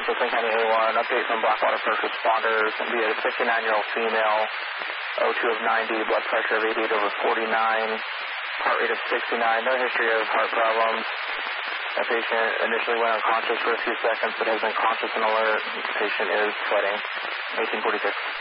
Central St. County A1, update from Blackwater first responders. We had a 59-year-old female, O2 of 90, blood pressure of 88 over 49, heart rate of 69, no history of heart problems. That patient initially went unconscious for a few seconds, but has been conscious and alert. The patient is sweating. 1846.